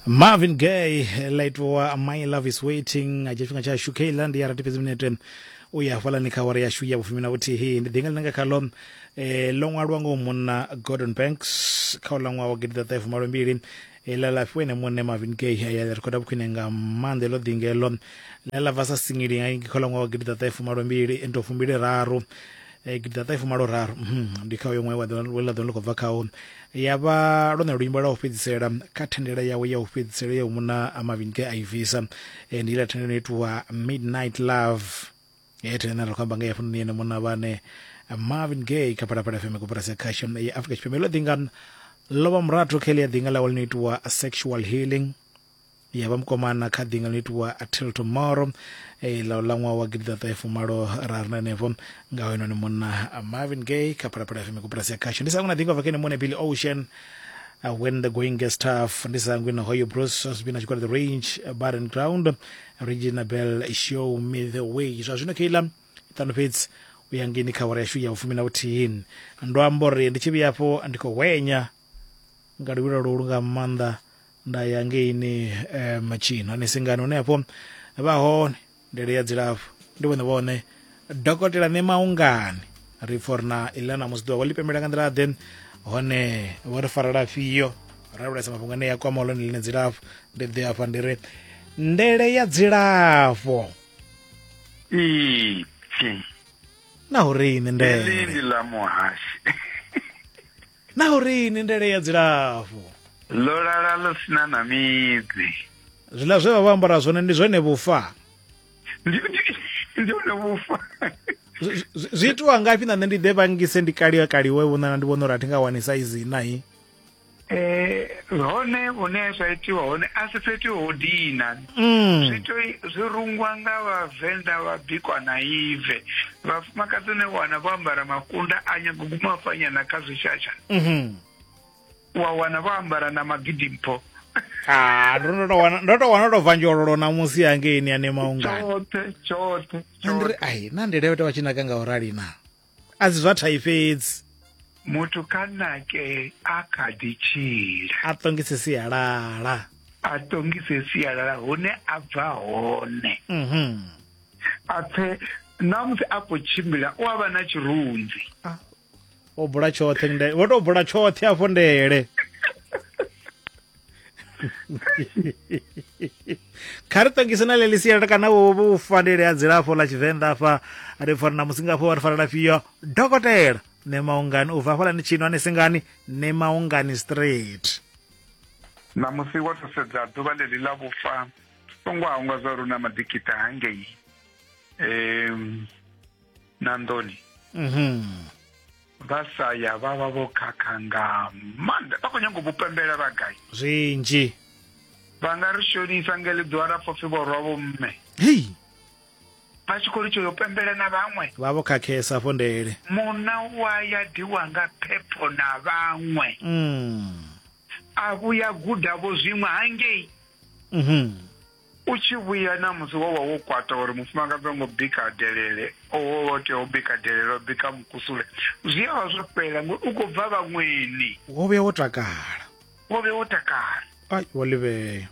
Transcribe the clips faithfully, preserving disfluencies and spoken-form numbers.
Marvin Gaye late wa My Love Is Waiting ajefinga cha Shukeiland ya ratipe ziminete uya fala ni kawara ya shuya bufumina uti hii ndingal nanga kalom eh, longwa ruango muna Gordon Banks kaulangwa wa gidda taifu marumbiri ila la fwene mwene Marvin Gaye ya rekoda bukinenga mande lo dingelo la vasa singiri ya ingi kaulangwa wa gidda taifu marumbiri ento fumbiri raro eh, gidda taifu maru raro ndikawa yomwe wala dono loko vakao yaba rona rimba ra ofisera katendera yawe ya ofisera ya muna Marvin Gaye aivisa ndila tendera tuwa Midnight Love yete na kwamba ngaya funu ni muna bane Marvin Gaye kapara para feme kupara sekashon ya Africa chipemelo dingan loba mrato kele dingala wal tuwa Sexual Healing yaba mkomana kadingal tuwa Till Tomorrow e la langwa wa gidda taifu maro rarna nevon ngawe no muna Marvin Gaye kapara para feme kupara sekashon ndisa nguna dinga vakene mone Billy Ocean Uh, when the going gets tough, this is going to Hoyo Bros has been at the range, uh, barren ground. Regina Bell show me the way. So as you know, Kayla, it we are getting cover issue ya ufumina utiin. And Rambori and the Chibiapo and the Kowenya Gadura Runga Manda Dayangini Machine. And a singano nepo about hon, the Rea Giraffe, doing the one, Doctor Nema Ungan, Reforna, Ilana Musdo, Lipemagandra, then. One wara farara fiyo rabra sama fungane ya kwa moloni lene zirafu ndede ya pandere ndere ya zirafu ii na hurini ndere ndere la muhashi na hurini ndere ya zirafu lora lalo sina na mizi zila zewa wambara zone ndi zone bufa ndiyo na bufa zitu wangapi na ndi deba ngise ndikaliwa kaliwe una ndibono ratinga wani size nai eh hone one saitiwa hone asifeti odina mm zitu zirungwa ngava venda vabikwa naive vafumakatone wana vambara makunda anya gugumafanya na kazi chacha mhm wa wana vambara na magidimpo ah ndoto wana ndoto wana ndo vanjoro na musi yange ni ane maungana chote chote chote ai nandere wete wachina kanga orali na azizwatha ifeeds mutu kanake akadichira atongise siyalala atongise siyalala hone abva hone mhm aphe namse apo chimbila waba na chirunzi ah obula chothe nde woto obula chothe afo ndele karta ngisana lelisiya kana wo ufandele azirafo la chivenda fa referna musingapo warfara fiyo doctor ne maungani uvafala ni chino ne singani ne maungani straight na musi wato sedza duba leli la bufa tongwa unga zoruna madikita hange em nandoni mhm basa ya baba bokakanga manda bakonyango bupembela bagai zinji bangarishoni sangele dwara fofibo robo mme hey pachikoli cho yopembela na bamwe babo kakhesa fondele mona waya diwanga pepo na bamwe mm abuya gudabo zimwe hange mhm uchibuya na muziwo wawo kwata ori mufumanga bengo bika delele owo wote obika delele bika mkusule ziyawa zopela uko baba mweni wobe wotakala wobe wotakala ai walibe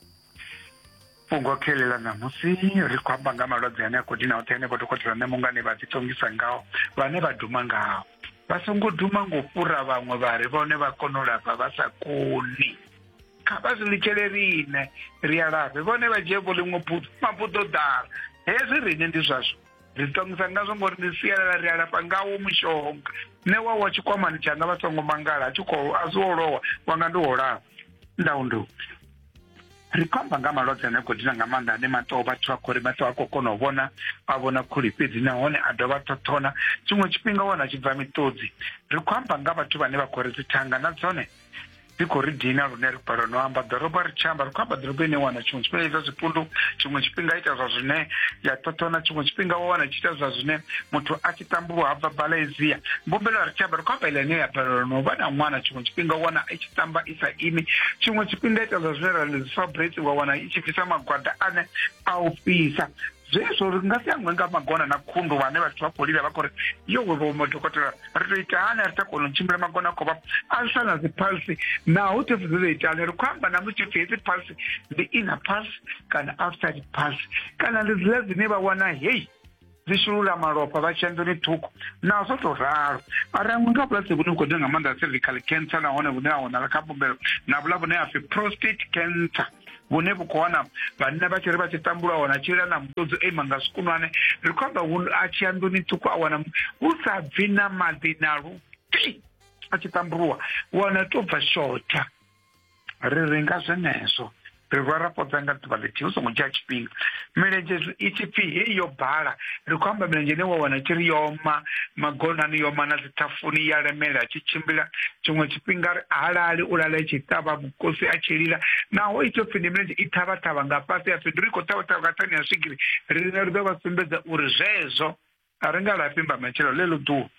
fungo kelela na musi rikwamba ngama lodzi ane kudina otene kotokotera nemungane vatitongisa ngao vane vaduma ngao vasongoduma ngopura vamwe vari vone vakonola vavasakoni kabazilichelerine rialave vone vajebo limwe puto maputo dara hezi rine ndizvazvo ritongisa ngazvo ngori ndisiyalala rialapa ngawo mushonga newa wachikwamani changa vasongomangala achiko aziolowa wanga ndiholava ndaundu rikwamba ngama lodzi negodina ngamanda ane matoo vatwakori matoo akokona uvona avona kuripidzi nahone adova totona chimwe chipinga wona chibva mitodzi rikwamba ngavatu vane vakore dzitanga nadzone dzikoridhina rune ruparo noamba dhoroba richamba rikwamba dhoroba inewana chimwe chipinga ita zvipundu chimwe chipinga ita zvazvine yatotona chimwe chipinga wawana chiita zvazvine mutu achitamburwa abva balaizia mbombelo richamba rikwamba ila neyabharo novana mwana chimwe chipinga wana ichitamba isa imi chimwe chipinga ita zvazvine ranezifabhretsi wawana ichifisa magwada ane aupisa zwezvo ringasiangwe ngamagona nakundu vane vati vakorira vakore yowe vomadhokotera ritoita hana ritakona chimbira magona kova asana zipulse now tefuzeleitane rikwamba namuchifi yezipulse the inner pulse kana outside pulse kana ndizila dzine vawana hei zishurura maropa vachendo nethuku nazo toraro aramwe ngaplatse kuti ukodwa ngamanda cervical cancer naone vune aona rakabombero navula vune afi prostate cancer vune vukuwana vanina vachiri vachitambura wana chira namutodzo emangaskunwane rikwamba achiyando nethuku awana usabvi namadhi naruti achitamburuwa wana tobva shota riringa zvenezvo rirwara podzanga tivaleti usongocha chipinga mirenje ichipi yeyobhara rikwamba mirenje newawana chiri yoma magona niyoma nazitafuni yaremera achichimbira chimwe chipinga halali ulala chitava mukosi achirira nawo itopfinde mirenje itavatava ngapasi yapinduriko tavatava katani yasvigiri rine rudo vasimbedza uri zvezvo haringarapimba machero lelo tu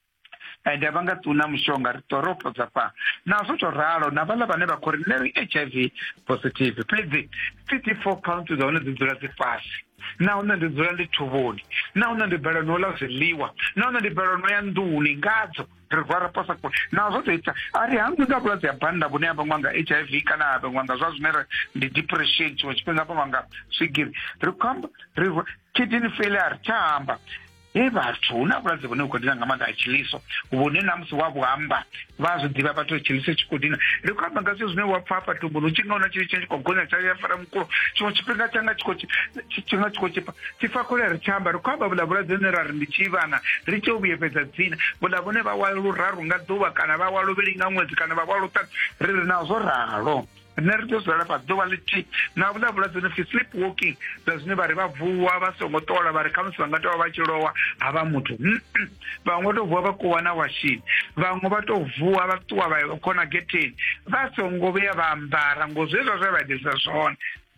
ende vangatuna mushonga ritoropodza pa nazo toraro navala vane vakori neri H I V positive pedzi fifty-four pounds zaone dzidzura dzipasi naona ndidzura ndituvoni naona ndibhera nola ziliwa naona ndibhera noya nduni ngadzo rirwara pasa ko nazo toita ari hangu ngapulazi yabhanda bune yamba mwanga H I V kana yamba mwanga zvazvinera ndi depression chimwe chipinga pa mwanga swigiri rikwamba rirwa kidney failure chamba evathu unapulazi vune ukodina ngamanda achiliso vune namusi wavhamba vazvidziva pato chiliso chikodina rikwamba ngasi zvine wapfapa tumbu uchingaona chiri chenji kogona chayafara mukuru chimwe chipinga changa chinga chiko chipa chifakore richamba rikwamba vulavula dzenera rindichivana richobuyepedza dzina vulavune vawaluraru ngadhuva kana vawalovelinga mwedzi kana vawalotatu riri nazo raro neritozvara padzuva lichi navulavula dzinofi sleep walking zvazvine vari vavhuwa vasongotora vari kamusi vangatova vachirowa hava mutu vamwe tovhuwa vakuwana washini vamwe vatovhuwa vatuwa vakona geteni vasongoveya vambara ngozvezvo zvavaidisa zvone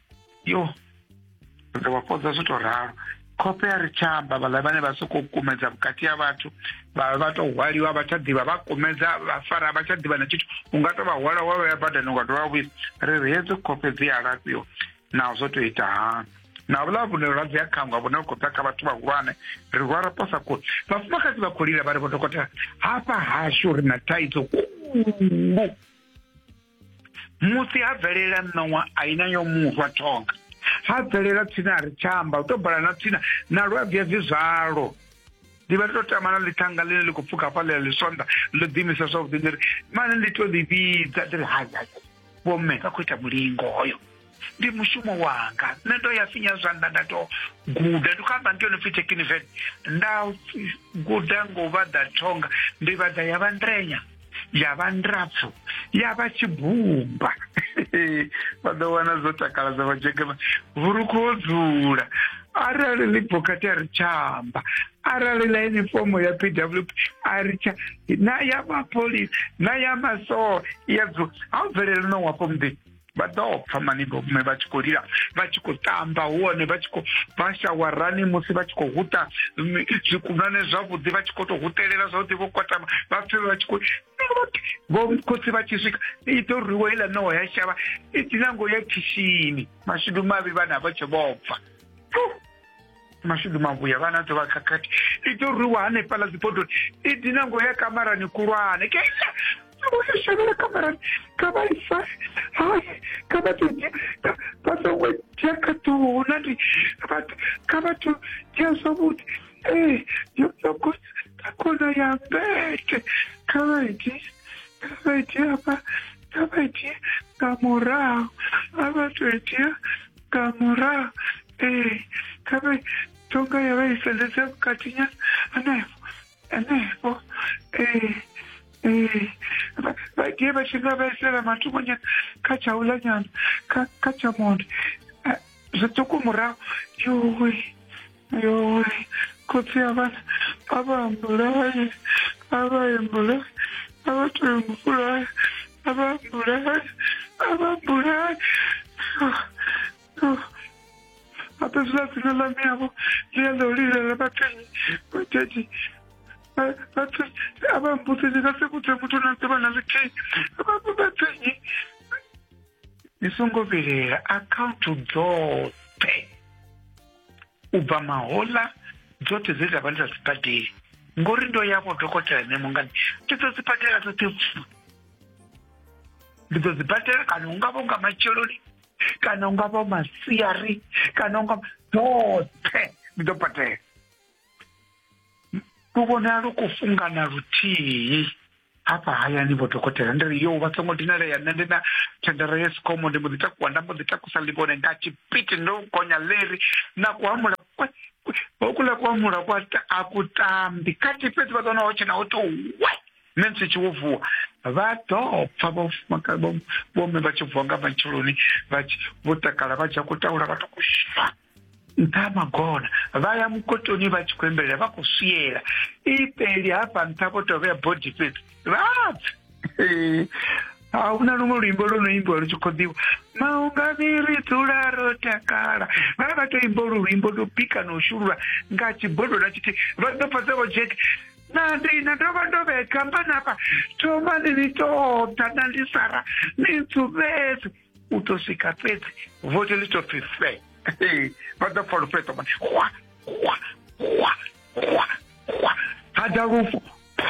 yo vapodza zvotoraro kope richamba vala vane vasokokumedza mukati yavathu vava vatohwariwa vachadhiva vakomedza vafara vachadhiva nechicho ungatovahwara wavayabhadhani ungatovawisa riri hedzo kope dziharapiwa nawo zvotoita hana navula vuneradzi yakangwa vune kope akavatu vahurwane rirwara posa kuti vafumakadzi vakurira vari vodhokotera hapa hashu rina taidzo kumbu musi habverera nowa ainayo murwa tonga habverera tsina richamba utobhara natsina narwabvya zvizvaro ndiva ritotamana litanga lino likupfuka palela lisonda lodhimisa zvakudhiniri mane nditodhividza ndiri hayi vome vakuita mulingoyo ndi mushumo wanga nendo yafinya zvanda ndatoguda ndikamba ndionofitekinivheni ndaguda ngova datonga ndivadza yava ndrenya yava ndrapfu yava chibhumba vadowana zotakala zavajekema vuri kuodzura arali libhokati arichamba arali lainifomo yaP W P aricha nayamapolisi nayamasoa yadzo haubverere nowapo mudhini vadopfa maningi vume vachikorira vachikotamba uone vachikobhashawarani musi vachikohuta zvikunane zvavudzi vachikotohuterera zvavudzi vokwatama vapfeve vachiko vomukotsi vachisvika itoriwo ila noho yashava itinango yakishini mashudu mavi vana vachivopfa mashudu mavuya vana tovakakati itoriwo hane pala zipotoni itinango yakamara nekurwane keisa uyashavira kamarani kavaisa hai kavatoja vasongojekatoona ndi kavatojazovuti e yoyokosi takona yambete kavaiti kavaitia apa kavaitia kamurao avatoitia kamurao e kavai tonga yavaisendese mukati nya anevo anevo e eh vagiye vashinga vaisera matumbo nyana kachaula nyana kachamonde zvitokumurao yowe yowe kotsi avana avamburaye avaemburaye avatoemburaye avamburaye avamburaye apesula dzina lamiyavo liyalolilala vapenyi vateji abambutse ndingasekutse mutu nantsevana likei ababatsenyi nisongoverera akauntu dzose ubva mahola dzote dzeta vanhu vazipateri ngori ndo yavo dhokotera nemungani tizodzipatera totepfu ndizodzipatera kana ungava unga macheloni kana ungava masiyari kana ungava dzote ndopatera kuvona ari kufungana rutii apa haya ndivyo dhokotera ndiri yo vatsongodinara yana ndina tendera yesikomo ndimbodzita kuwanda mbodzita kusalibone ngachipiti ndokonya leri nakuhamura okula kuhamura kwata akutambi katipeti vatona wachena woto we mensi chiwovuwa vatopfa vome vachibvuwa ngamacheloni votakala vacha kutaura vatokusha ntamagona vaya mukotoni vachikwemberera vakusiyera ipeli hapa ntapotovea body fit vati hauna rumwe ruimbo runoimbwa ruchikodhiwa maungaviri dzura rotakara vaya vatoimba ruimbo ndopika noshurura ngachibhodhora chiti vanopasavo jeki nandina ndova ndoveka mbanapa toma ndinitota nandisara ninzuvezi utosvika pedzi vote litofife vatoforofeta mani hwa hwa hwa hwa hwa hadarufu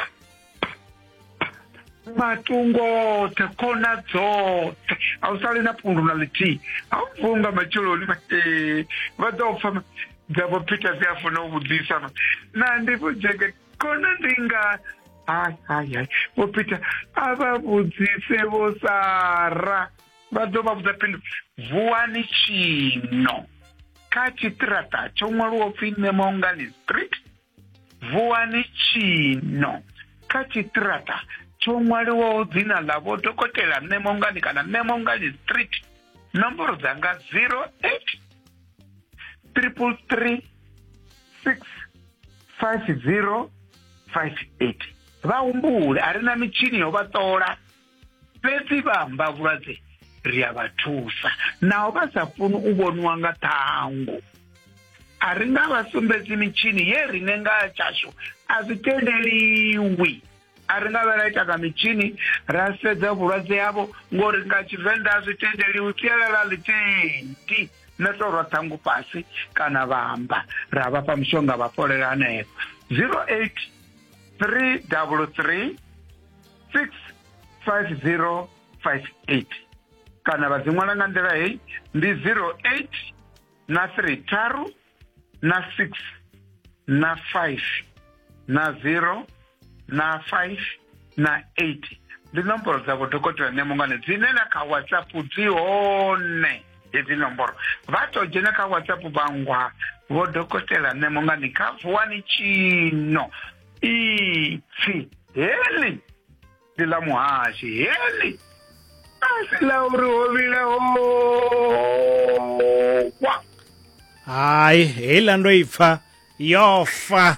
matungote kona dzote hausali na pundu na liti haufunga macheloni vadofama dzavopita ziyafuna uvudzisa nandivujeke kona ndinga hai hai hai vopita avavudzise vosara vadovavudza pindu vuwani chino kachitirata chomwari wopfi nemaungani street vuwani chino kachitirata chomwari wawo dzina lavo dhokotera nemaungani kana nemaungani street nomboro dzanga zero eight triple three six five zero five eight vaumbule harina michini yovatora pesi vamba vuradze riyavatusa navo vasafuni uvoniwa nga tangu haringa vasumbedzi michini yerinenga chasho azvitenderiwi haringa varaitaka michini rasedza vurwadze yavo ngoringa chivenda azvitenderiwi tiyarara litendi nesorwa tangu pasi kana vamba rava pamushonga vaporera nevo zero eight three three three six five zero five eight kana vadzimwananga ndira hei ndi zero eight na three taru na six na five na zero na five na eight ndi nomboro dzavo dhokotera nemungane dzine na kawhatsapp dzihone idzi nomboro vatojena kawhatsapp vangwa vodhokotera nemungane kavuwani chino ipfi heli ndila muhashi heli asilauri hovila howa hayi hela ndo ipfa yofa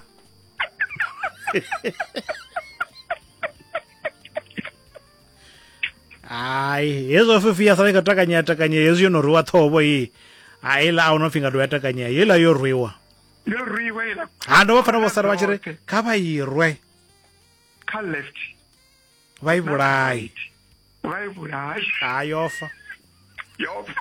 hayi hezvo fifi yasala ikatakanya takanya hezvo yonorwiwa thovo iyi hayi la aunopfinga ndo yatakanya yela yorwiwa yorwiwa ila ha ndo vafana vosara vachiri kavairwe ka left vaivurayi vaivurayi ha yofa yofa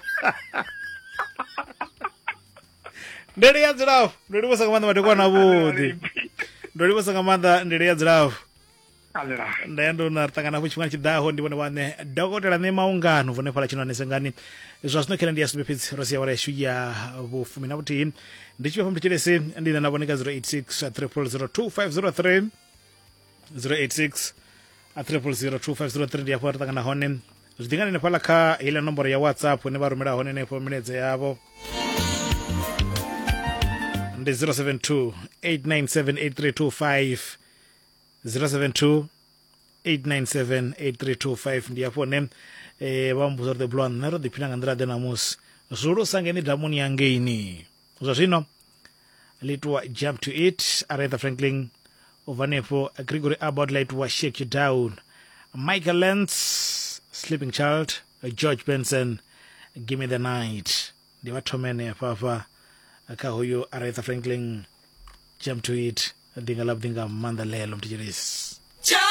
ndiri yadzirafu ndiri vosanga manda madekwana vudi ndiri vosanga manda ndiri yadzirafu ndaendo natangana ku chimwana chidaho ndivone wane dhokotera nemaungano vone phala chino anesengani izvo zvinokhera ndiyasibepitsi rosiya wara yeshu ya vufumi na vutini ndichiva pambi chilese ndina navoneka zero eight six triple zero two five zero three zero eight six triple zero two five zero three ndiyapo ratangana hone zvidingane nephala kha ile nomboro ya whatsapp ne varumela hone nepo minedze yavo ndi zero seven two eight nine seven eight three two five zero seven two eight nine seven eight three two five ndiyapone eh vambuza the blonde nero dipinanga ndira de namus zulu sangeni damuni yangeini zwa zvino litwa jump to it Aretha Franklin ovanepo Gregory Abbott litwa shake you down Michael Lentz sleeping child George Benson give me the night ndivathomene papa akahuyo Aretha Franklin jump to it dinga labdinga manda lelo mtijiris